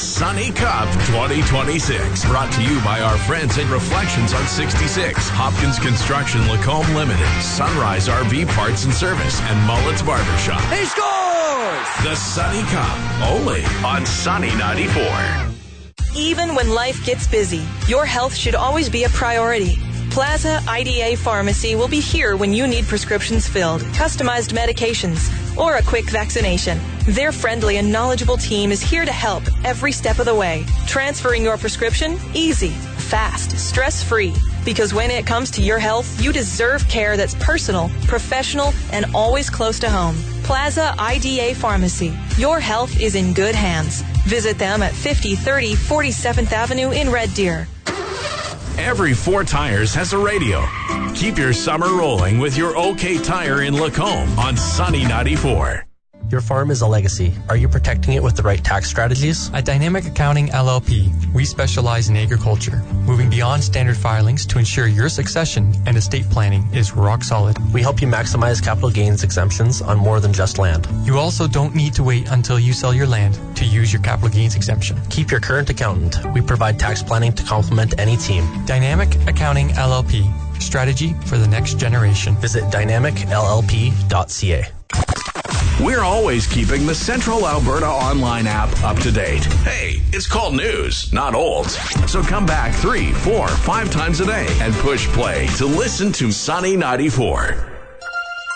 Sunny Cup 2026. Brought to you by our friends at Reflections on 66, Hopkins Construction Lacombe Limited, Sunrise RV Parts and Service, and Mullet's Barbershop. He scores! The Sunny Cup, only on Sunny 94. Even when life gets busy, your health should always be a priority. Plaza IDA Pharmacy will be here when you need prescriptions filled, customized medications, or a quick vaccination. Their friendly and knowledgeable team is here to help every step of the way. Transferring your prescription? Easy, fast, stress-free. Because when it comes to your health, you deserve care that's personal, professional, and always close to home. Plaza IDA Pharmacy. Your health is in good hands. Visit them at 5030 47th Avenue in Red Deer. Every 4 Tires has a radio. Keep your summer rolling with your OK Tire in Lacombe on Sunny 94. Your farm is a legacy. Are you protecting it with the right tax strategies? At Dynamic Accounting LLP, we specialize in agriculture, moving beyond standard filings to ensure your succession and estate planning is rock solid. We help you maximize capital gains exemptions on more than just land. You also don't need to wait until you sell your land to use your capital gains exemption. Keep your current accountant. We provide tax planning to complement any team. Dynamic Accounting LLP, strategy for the next generation. Visit dynamicllp.ca. We're always keeping the Central Alberta online app up to date. Hey, it's called news, not old. So come back 3, 4, 5 times a day and push play to listen to Sunny 94.